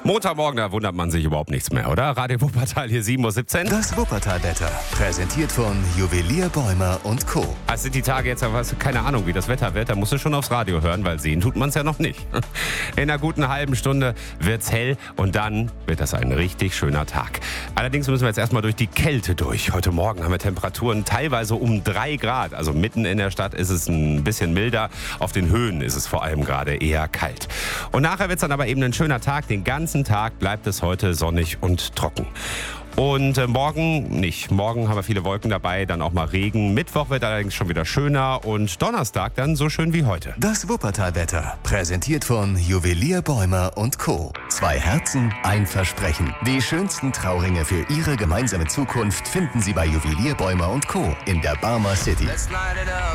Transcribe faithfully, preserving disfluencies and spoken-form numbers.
Montagmorgen, da wundert man sich überhaupt nichts mehr, oder? Radio Wuppertal hier sieben Uhr siebzehn. Das Wuppertal-Wetter, präsentiert von Juwelier Bäumer und Co. Es sind die Tage jetzt, aber keine Ahnung, wie das Wetter wird. Da musst du schon aufs Radio hören, weil sehen tut man es ja noch nicht. In einer guten halben Stunde wird's hell und dann wird das ein richtig schöner Tag. Allerdings müssen wir jetzt erstmal durch die Kälte durch. Heute Morgen haben wir Temperaturen teilweise um drei Grad. Also mitten in der Stadt ist es ein bisschen milder. Auf den Höhen ist es vor allem gerade eher kalt. Und nachher wird's dann aber eben ein schöner Tag. Den ganzen Tag bleibt es heute sonnig und trocken. Und äh, morgen nicht. Morgen haben wir viele Wolken dabei, dann auch mal Regen. Mittwoch wird allerdings schon wieder schöner und Donnerstag dann so schön wie heute. Das Wuppertal-Wetter, präsentiert von Juwelier Bäumer und Co. Zwei Herzen, ein Versprechen. Die schönsten Trauringe für Ihre gemeinsame Zukunft finden Sie bei Juwelier Bäumer und Co. in der Barmer City.